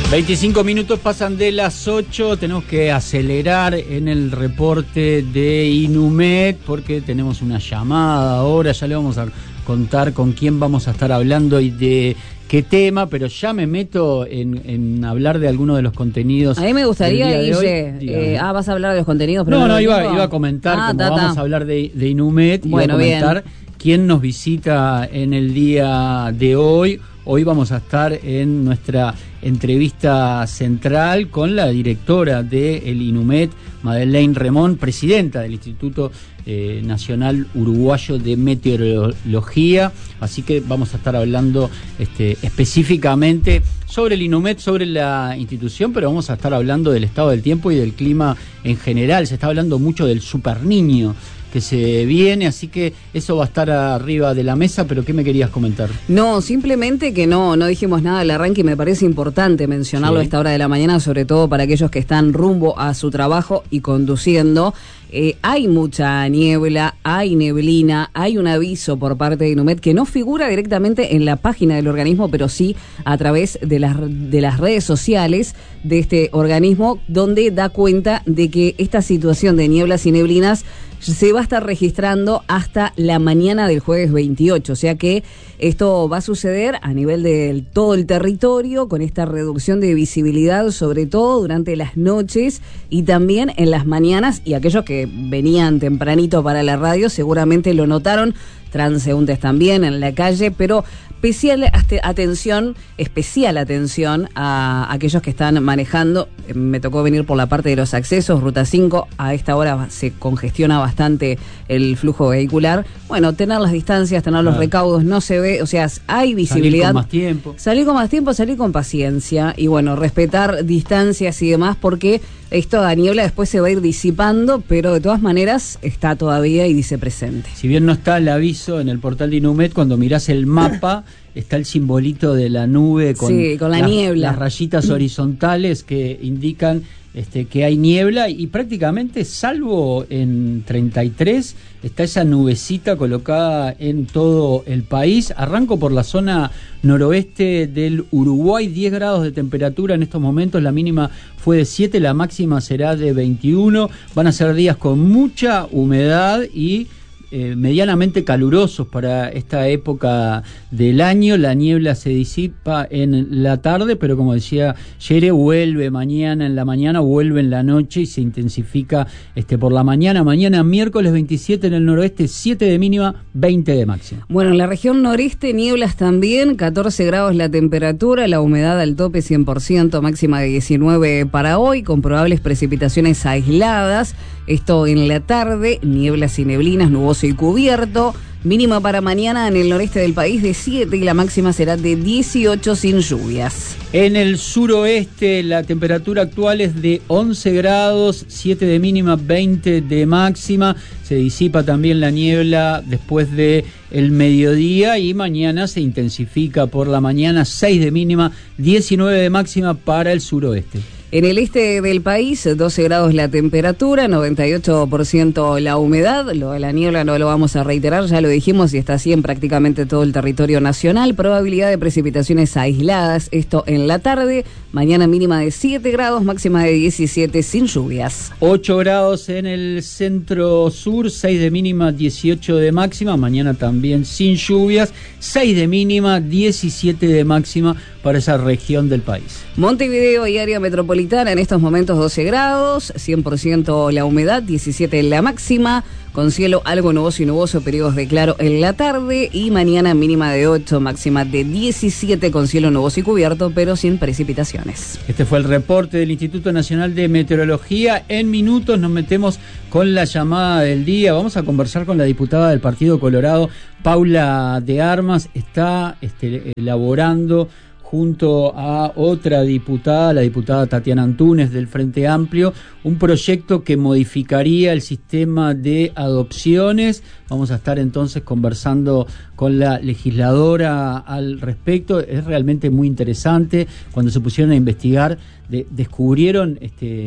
25 minutos pasan de las 8, tenemos que acelerar en el reporte de Inumet porque tenemos una llamada ahora, ya le vamos a contar con quién vamos a estar hablando y de qué tema, pero ya me meto en hablar de alguno de los contenidos. A mí me gustaría, Guille, vas a hablar de los contenidos. Pero no, iba a comentar, vamos a hablar de Inumet, bueno, iba a comentar quién nos visita en el día de hoy. Hoy vamos a estar en nuestra entrevista central con la directora del Inumet, Madeleine Remón, presidenta del Instituto Nacional Uruguayo de Meteorología. Así que vamos a estar hablando específicamente sobre el Inumet, sobre la institución, pero vamos a estar hablando del estado del tiempo y del clima en general. Se está hablando mucho del Superniño que se viene, así que eso va a estar arriba de la mesa. Pero ¿qué me querías comentar? No, simplemente que no dijimos nada al arranque y me parece importante mencionarlo a esta hora de la mañana, sobre todo para aquellos que están rumbo a su trabajo y conduciendo. Hay mucha niebla, hay neblina, hay un aviso por parte de Inumet que no figura directamente en la página del organismo, pero sí a través de las redes sociales de este organismo, donde da cuenta de que esta situación de nieblas y neblinas se va a estar registrando hasta la mañana del jueves 28, o sea que esto va a suceder a nivel de todo el territorio, con esta reducción de visibilidad, sobre todo durante las noches y también en las mañanas, y aquellos que venían tempranito para la radio seguramente lo notaron, transeúntes también en la calle, pero especial atención a aquellos que están manejando. Me tocó venir por la parte de los accesos, Ruta 5, a esta hora se congestiona bastante el flujo vehicular. Bueno, tener las distancias, tener los recaudos, no se ve, o sea, hay visibilidad. Salir con más tiempo, salir con paciencia y bueno, respetar distancias y demás, porque esto de niebla después se va a ir disipando, pero de todas maneras está todavía y dice presente. Si bien no está el aviso en el portal de Inumet, cuando mirás el mapa está el simbolito de la nube con la niebla, las rayitas horizontales que indican que hay niebla, y prácticamente salvo en 33 está esa nubecita colocada en todo el país. Arranco por la zona noroeste del Uruguay, 10 grados de temperatura en estos momentos, la mínima fue de 7, la máxima será de 21, van a ser días con mucha humedad y medianamente calurosos para esta época del año. La niebla se disipa en la tarde, pero como decía Yere, vuelve mañana en la mañana, vuelve en la noche y se intensifica por la mañana. Mañana miércoles 27 en el noroeste, 7 de mínima, 20 de máxima. Bueno, en la región noreste nieblas también, 14 grados la temperatura, la humedad al tope 100%, máxima de 19 para hoy, con probables precipitaciones aisladas. Esto en la tarde, nieblas y neblinas, nuboso y cubierto. Mínima para mañana en el noreste del país de 7 y la máxima será de 18 sin lluvias. En el suroeste la temperatura actual es de 11 grados, 7 de mínima, 20 de máxima. Se disipa también la niebla después de el mediodía y mañana se intensifica por la mañana, 6 de mínima, 19 de máxima para el suroeste. En el este del país, 12 grados la temperatura, 98% la humedad. Lo de la niebla no lo vamos a reiterar, ya lo dijimos y está así en prácticamente todo el territorio nacional. Probabilidad de precipitaciones aisladas, esto en la tarde. Mañana mínima de 7 grados, máxima de 17 sin lluvias. 8 grados en el centro sur, 6 de mínima, 18 de máxima. Mañana también sin lluvias, 6 de mínima, 17 de máxima para esa región del país. Montevideo y área metropolitana en estos momentos 12 grados, 100% la humedad, 17 la máxima, con cielo algo nuboso y nuboso, periodos de claro en la tarde, y mañana mínima de 8, máxima de 17 con cielo nuboso y cubierto, pero sin precipitaciones. Este fue el reporte del Instituto Nacional de Meteorología. En minutos nos metemos con la llamada del día. Vamos a conversar con la diputada del Partido Colorado, Paula de Armas. Está elaborando junto a otra diputada, la diputada Tatiana Antúnez del Frente Amplio, un proyecto que modificaría el sistema de adopciones. Vamos a estar entonces conversando con la legisladora al respecto. Es realmente muy interesante. Cuando se pusieron a investigar, descubrieron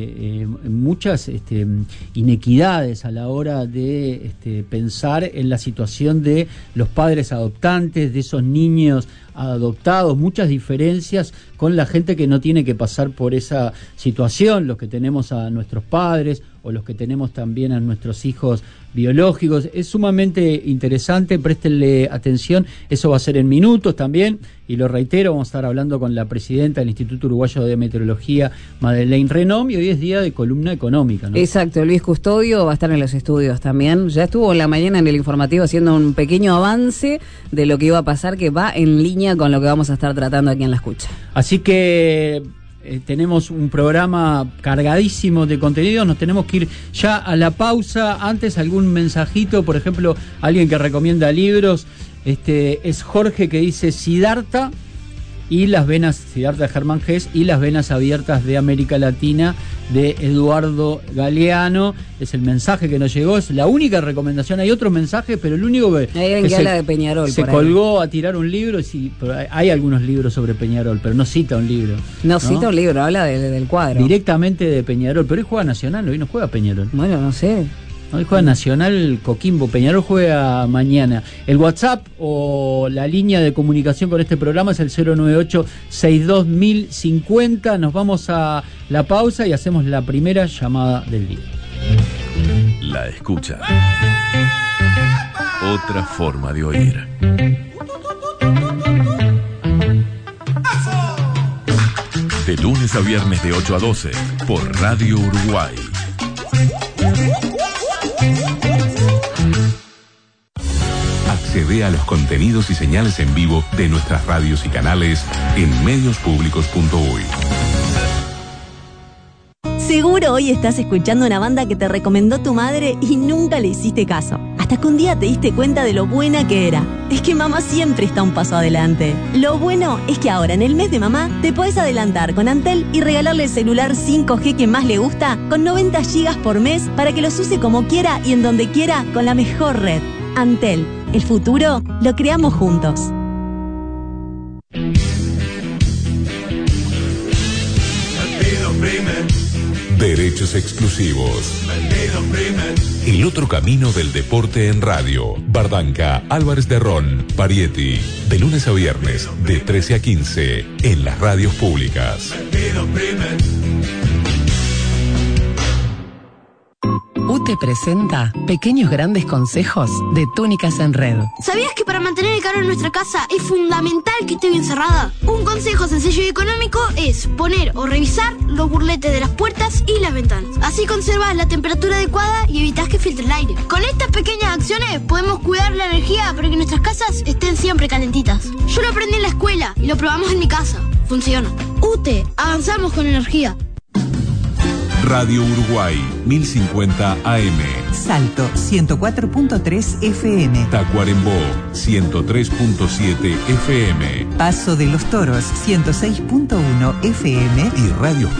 muchas inequidades a la hora de pensar en la situación de los padres adoptantes, de esos niños adoptados, muchas diferencias referencias con la gente que no tiene que pasar por esa situación, los que tenemos a nuestros padres o los que tenemos también a nuestros hijos biológicos. Es sumamente interesante, préstenle atención, eso va a ser en minutos también, y lo reitero, vamos a estar hablando con la presidenta del Instituto Uruguayo de Meteorología, Madeleine Renom, y hoy es día de columna económica, ¿no? Exacto, Luis Custodio va a estar en los estudios también, ya estuvo en la mañana en el informativo haciendo un pequeño avance de lo que iba a pasar, que va en línea con lo que vamos a estar tratando aquí en La Escucha. Así que tenemos un programa cargadísimo de contenidos, nos tenemos que ir ya a la pausa. Antes, algún mensajito, por ejemplo, alguien que recomienda libros, es Jorge, que dice Siddhartha y las venas, Siddhartha de Germán Hesse, y las venas abiertas de América Latina, de Eduardo Galeano. Es el mensaje que nos llegó, es la única recomendación. Hay otros mensajes, pero el único que hay alguien que habla de Peñarol se colgó a tirar un libro. Sí, pero hay algunos libros sobre Peñarol, pero no cita un libro. No cita un libro, habla del cuadro directamente de Peñarol, pero hoy juega Nacional, hoy no juega Peñarol. Bueno, no sé. Hoy juega Nacional Coquimbo, Peñarol juega mañana. El WhatsApp o la línea de comunicación con este programa es el 098-62-1050. Nos vamos a la pausa y hacemos la primera llamada del día. La Escucha. Otra forma de oír. De lunes a viernes de 8 a 12 por Radio Uruguay. Accede a los contenidos y señales en vivo de nuestras radios y canales en mediospublicos.uy. Seguro hoy estás escuchando una banda que te recomendó tu madre y nunca le hiciste caso. Hasta que un día te diste cuenta de lo buena que era. Es que mamá siempre está un paso adelante. Lo bueno es que ahora en el mes de mamá te podés adelantar con Antel y regalarle el celular 5G que más le gusta con 90 gigas por mes para que los use como quiera y en donde quiera con la mejor red. Antel, el futuro lo creamos juntos. Derechos exclusivos. El otro camino del deporte en radio. Bardanca, Álvarez de Ron, Parietti. De lunes a viernes, de 13 a 15, en las radios públicas. UTE presenta Pequeños Grandes Consejos de Túnicas en Red. ¿Sabías que para mantener el calor en nuestra casa es fundamental que esté bien cerrada? Un consejo sencillo y económico es poner o revisar los burletes de las puertas y las ventanas. Así conservas la temperatura adecuada y evitas que filtre el aire. Con estas pequeñas acciones podemos cuidar la energía para que nuestras casas estén siempre calentitas. Yo lo aprendí en la escuela y lo probamos en mi casa. Funciona. UTE, avanzamos con energía. Radio Uruguay, 1050 AM. Salto, 104.3 FM. Tacuarembó, 103.7 FM. Paso de los Toros, 106.1 FM. Y radios